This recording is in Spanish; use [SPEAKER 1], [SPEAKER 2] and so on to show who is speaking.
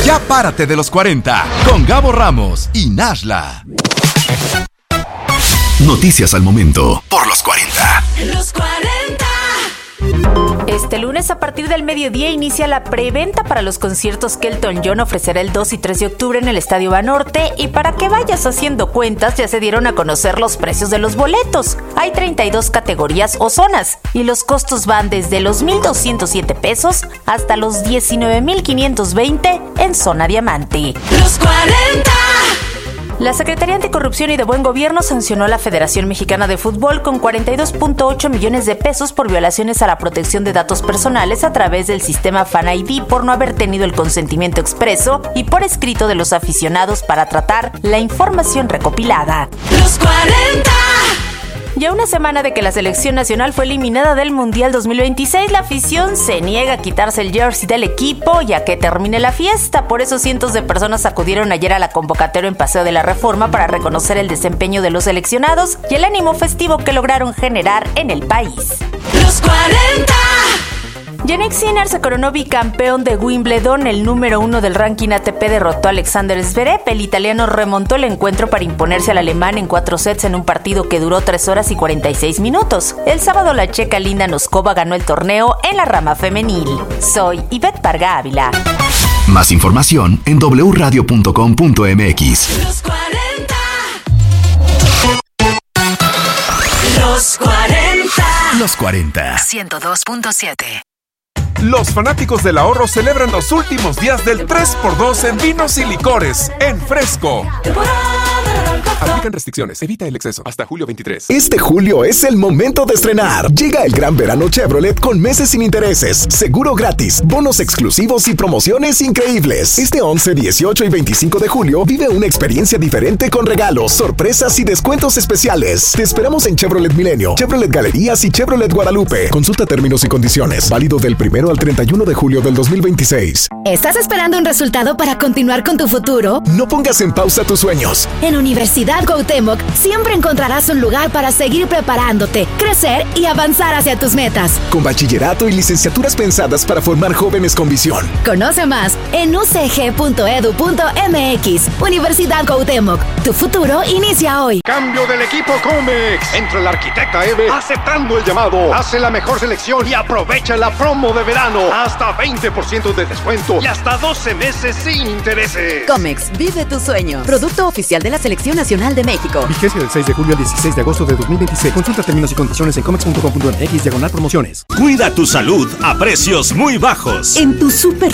[SPEAKER 1] Ya párate de los 40 con Gabo Ramos y Nashla. Noticias al momento por los 40.
[SPEAKER 2] Los 40.
[SPEAKER 3] Este lunes, a partir del mediodía, inicia la preventa para los conciertos que Elton John ofrecerá el 2 y 3 de octubre en el Estadio Banorte. Y para que vayas haciendo cuentas, ya se dieron a conocer los precios de los boletos. Hay 32 categorías o zonas y los costos van desde los 1,207 pesos hasta los 19,520 en zona diamante.
[SPEAKER 2] Los 40.
[SPEAKER 3] La Secretaría Anticorrupción y de Buen Gobierno sancionó a la Federación Mexicana de Fútbol con 42.8 millones de pesos por violaciones a la protección de datos personales a través del sistema Fan ID por no haber tenido el consentimiento expreso y por escrito de los aficionados para tratar la información recopilada.
[SPEAKER 2] Los 40.
[SPEAKER 3] Ya una semana de que la selección nacional fue eliminada del Mundial 2026, la afición se niega a quitarse el jersey del equipo ya que termine la fiesta. Por eso cientos de personas acudieron ayer a la convocatoria en Paseo de la Reforma para reconocer el desempeño de los seleccionados y el ánimo festivo que lograron generar en el país.
[SPEAKER 2] Los 40.
[SPEAKER 3] Jannik Sinner se coronó bicampeón de Wimbledon. El número 1 del ranking ATP derrotó a Alexander Zverev. El italiano remontó el encuentro para imponerse al alemán en 4 sets en un partido que duró 3 horas y 46 minutos. El sábado la checa Linda Noskova ganó el torneo en la rama femenil. Soy Ivette Parga Ávila.
[SPEAKER 1] Más información en wradio.com.mx.
[SPEAKER 2] Los 40. Los 40.
[SPEAKER 1] Los 40.
[SPEAKER 4] 102.7.
[SPEAKER 5] Los fanáticos del ahorro celebran los últimos días del 3x2 en vinos y licores en Fresco. Aplican restricciones, evita el exceso. Hasta julio 23.
[SPEAKER 6] Este julio es el momento de estrenar. Llega el gran verano Chevrolet con meses sin intereses, seguro gratis, bonos exclusivos y promociones increíbles. Este 11, 18 y 25 de julio vive una experiencia diferente con regalos, sorpresas y descuentos especiales. Te esperamos en Chevrolet Milenio, Chevrolet Galerías y Chevrolet Guadalupe. Consulta términos y condiciones. Válido del 1 al 31 de julio del 2026.
[SPEAKER 7] ¿Estás esperando un resultado para continuar con tu futuro?
[SPEAKER 6] No pongas en pausa tus sueños.
[SPEAKER 7] En Universidad Cuauhtémoc siempre encontrarás un lugar para seguir preparándote, crecer y avanzar hacia tus metas.
[SPEAKER 6] Con bachillerato y licenciaturas pensadas para formar jóvenes con visión.
[SPEAKER 7] Conoce más en ucg.edu.mx. Universidad Cuauhtémoc. Tu futuro inicia hoy.
[SPEAKER 8] Cambio del equipo Comex. Entra la arquitecta Eve aceptando el llamado. Hace la mejor selección y aprovecha la promo de verano. Hasta 20% de descuento y hasta 12 meses sin intereses.
[SPEAKER 9] Comex, vive tu sueño. Producto oficial de la Selección Nacional de México.
[SPEAKER 10] Vigencia del 6 de julio al 16 de agosto de 2026. Consulta términos y condiciones en comex.com.mx/promociones.
[SPEAKER 11] Cuida tu salud a precios muy bajos.
[SPEAKER 9] En tu super